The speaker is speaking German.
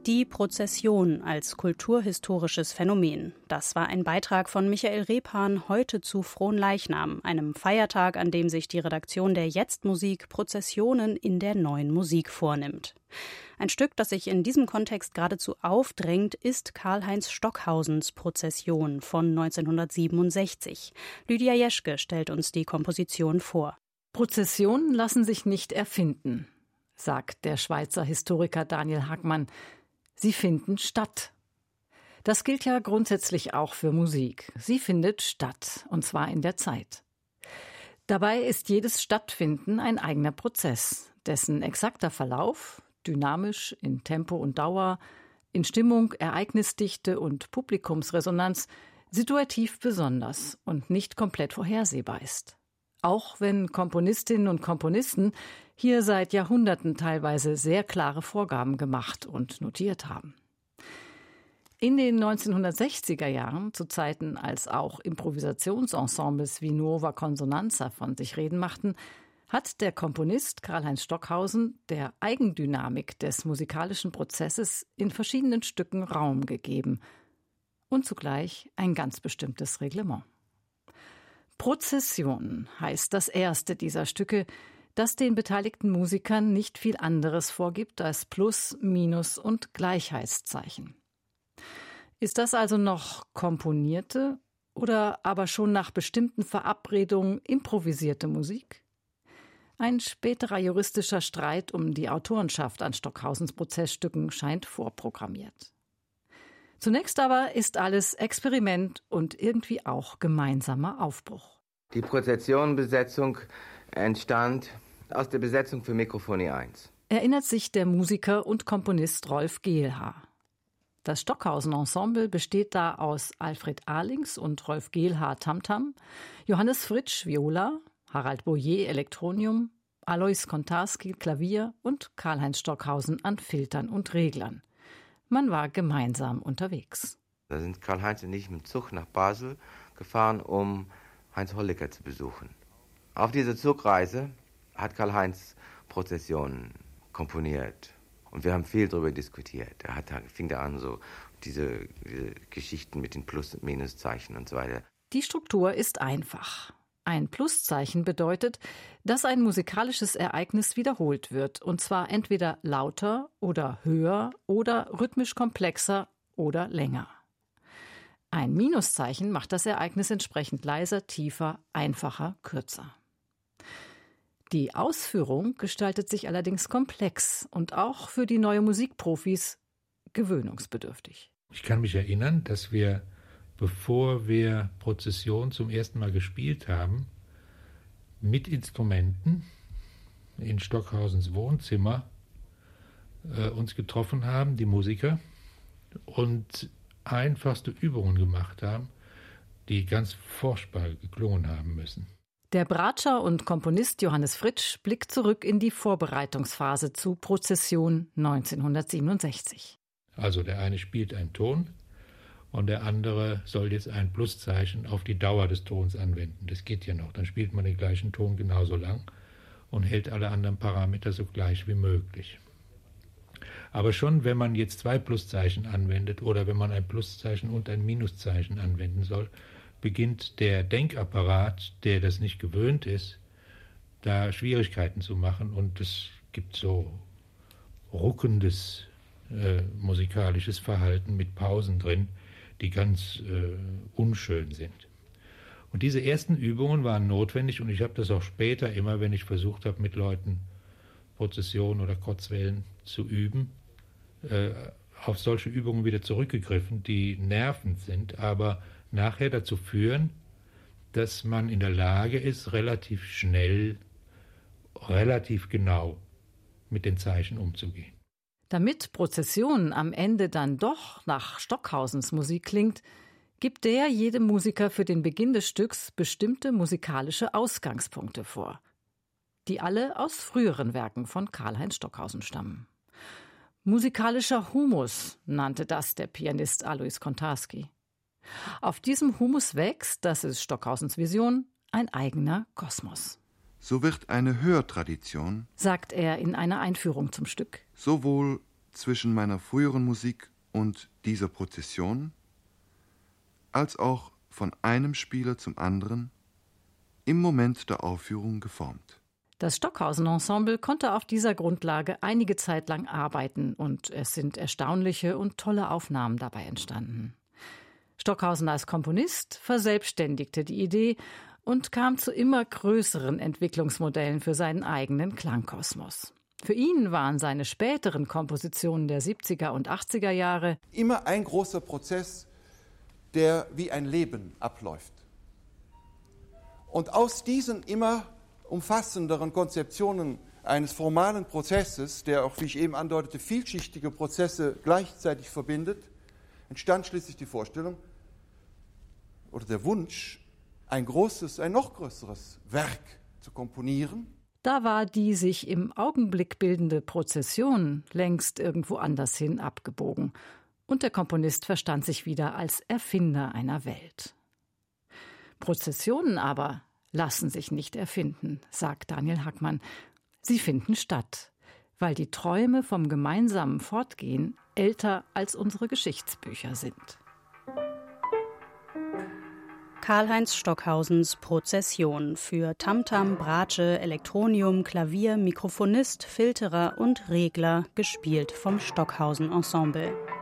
Die Prozession als kulturhistorisches Phänomen. Das war ein Beitrag von Michael Rephan heute zu Fronleichnam, einem Feiertag, an dem sich die Redaktion der Jetzt-Musik Prozessionen in der neuen Musik vornimmt. Ein Stück, das sich in diesem Kontext geradezu aufdrängt, ist Karlheinz Stockhausens Prozession von 1967. Lydia Jeschke stellt uns die Komposition vor. Prozessionen lassen sich nicht erfinden, sagt der Schweizer Historiker Daniel Hagmann. Sie finden statt. Das gilt ja grundsätzlich auch für Musik. Sie findet statt, und zwar in der Zeit. Dabei ist jedes Stattfinden ein eigener Prozess, dessen exakter Verlauf, dynamisch in Tempo und Dauer, in Stimmung, Ereignisdichte und Publikumsresonanz, situativ besonders und nicht komplett vorhersehbar ist. Auch wenn Komponistinnen und Komponisten hier seit Jahrhunderten teilweise sehr klare Vorgaben gemacht und notiert haben. In den 1960er Jahren, zu Zeiten, als auch Improvisationsensembles wie Nuova Consonanza von sich reden machten, hat der Komponist Karlheinz Stockhausen der Eigendynamik des musikalischen Prozesses in verschiedenen Stücken Raum gegeben und zugleich ein ganz bestimmtes Reglement. Prozession heißt das erste dieser Stücke, das den beteiligten Musikern nicht viel anderes vorgibt als Plus-, Minus- und Gleichheitszeichen. Ist das also noch komponierte oder aber schon nach bestimmten Verabredungen improvisierte Musik? Ein späterer juristischer Streit um die Autorenschaft an Stockhausens Prozessstücken scheint vorprogrammiert. Zunächst aber ist alles Experiment und irgendwie auch gemeinsamer Aufbruch. Die Prozessionenbesetzung entstand aus der Besetzung für Mikrofoni 1. Erinnert sich der Musiker und Komponist Rolf Gehlhaar. Das Stockhausen-Ensemble besteht da aus Alfred Ahlings und Rolf Gehlhaar Tamtam, Johannes Fritsch Viola, Harald Boyer Elektronium, Alois Kontarski Klavier und Karlheinz Stockhausen an Filtern und Reglern. Man war gemeinsam unterwegs. Da sind Karl-Heinz und ich mit dem Zug nach Basel gefahren, um Heinz Holliker zu besuchen. Auf dieser Zugreise hat Karl-Heinz Prozessionen komponiert. Und wir haben viel darüber diskutiert. Fing da an, so diese Geschichten mit den Plus- und Minuszeichen und so weiter. Die Struktur ist einfach. Ein Pluszeichen bedeutet, dass ein musikalisches Ereignis wiederholt wird, und zwar entweder lauter oder höher oder rhythmisch komplexer oder länger. Ein Minuszeichen macht das Ereignis entsprechend leiser, tiefer, einfacher, kürzer. Die Ausführung gestaltet sich allerdings komplex und auch für die neue Musikprofis gewöhnungsbedürftig. Ich kann mich erinnern, dass wir, bevor wir Prozession zum ersten Mal gespielt haben, mit Instrumenten in Stockhausens Wohnzimmer uns getroffen haben, die Musiker, und einfachste Übungen gemacht haben, die ganz furchtbar geklungen haben müssen. Der Bratscher und Komponist Johannes Fritsch blickt zurück in die Vorbereitungsphase zu Prozession 1967. Also der eine spielt einen Ton und der andere soll jetzt ein Pluszeichen auf die Dauer des Tons anwenden. Das geht ja noch. Dann spielt man den gleichen Ton genauso lang und hält alle anderen Parameter so gleich wie möglich. Aber schon, wenn man jetzt 2 Pluszeichen anwendet oder wenn man ein Pluszeichen und ein Minuszeichen anwenden soll, beginnt der Denkapparat, der das nicht gewöhnt ist, da Schwierigkeiten zu machen, und es gibt so ruckendes musikalisches Verhalten mit Pausen drin, die ganz unschön sind. Und diese ersten Übungen waren notwendig, und ich habe das auch später immer, wenn ich versucht habe, mit Leuten Prozessionen oder Kurzwellen zu üben, auf solche Übungen wieder zurückgegriffen, die nervend sind, aber nachher dazu führen, dass man in der Lage ist, relativ schnell, relativ genau mit den Zeichen umzugehen. Damit Prozession am Ende dann doch nach Stockhausens Musik klingt, gibt der jedem Musiker für den Beginn des Stücks bestimmte musikalische Ausgangspunkte vor, die alle aus früheren Werken von Karlheinz Stockhausen stammen. Musikalischer Humus nannte das der Pianist Alois Kontarski. Auf diesem Humus wächst, das ist Stockhausens Vision, ein eigener Kosmos. So wird eine Hörtradition, sagt er in einer Einführung zum Stück, sowohl zwischen meiner früheren Musik und dieser Prozession, als auch von einem Spieler zum anderen im Moment der Aufführung geformt. Das Stockhausen-Ensemble konnte auf dieser Grundlage einige Zeit lang arbeiten und es sind erstaunliche und tolle Aufnahmen dabei entstanden. Stockhausen als Komponist verselbstständigte die Idee und kam zu immer größeren Entwicklungsmodellen für seinen eigenen Klangkosmos. Für ihn waren seine späteren Kompositionen der 70er und 80er Jahre immer ein großer Prozess, der wie ein Leben abläuft. Und aus diesen immer umfassenderen Konzeptionen eines formalen Prozesses, der auch, wie ich eben andeutete, vielschichtige Prozesse gleichzeitig verbindet, entstand schließlich die Vorstellung oder der Wunsch, ein noch größeres Werk zu komponieren. Da war die sich im Augenblick bildende Prozession längst irgendwo anders hin abgebogen. Und der Komponist verstand sich wieder als Erfinder einer Welt. Prozessionen aber lassen sich nicht erfinden, sagt Daniel Hackmann. Sie finden statt, weil die Träume vom gemeinsamen Fortgehen älter als unsere Geschichtsbücher sind. Karl-Heinz Stockhausens Prozession für Tamtam, Bratsche, Elektronium, Klavier, Mikrofonist, Filterer und Regler, gespielt vom Stockhausen Ensemble.